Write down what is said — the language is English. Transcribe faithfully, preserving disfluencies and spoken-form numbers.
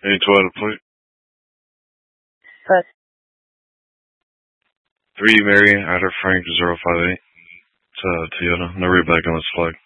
Any Toyota plate? First. Three Mary Adder Frank zero five eight. It's uh, Toyota. No readback on this flag.